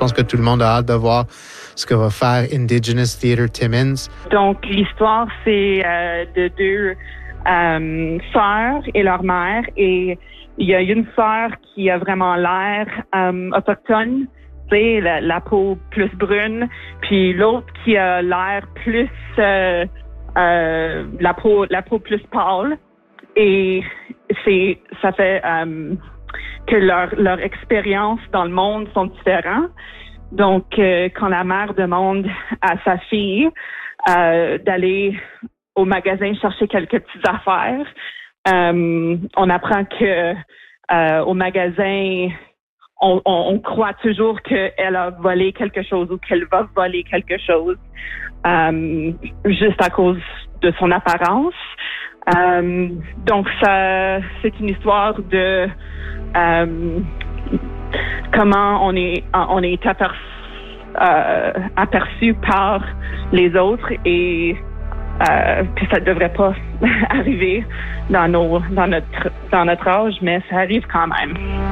pense que tout le monde a hâte de voir ce que va faire Indigenous Theatre Timmins. Donc, l'histoire, c'est de deux sœurs et leur mère. Et il y a une sœur qui a vraiment l'air autochtone, tu sais, la peau plus brune, puis l'autre qui a l'air plus la peau plus pâle. Et ça fait que leur expérience dans le monde sont différentes. Donc, quand la mère demande à sa fille d'aller au magasin chercher quelques petites affaires, on apprend que au magasin, on croit toujours qu'elle a volé quelque chose ou qu'elle va voler quelque chose juste à cause de son apparence. Donc, c'est une histoire de comment on est aperçu par les autres et puis ça devrait pas arriver dans notre âge, mais ça arrive quand même.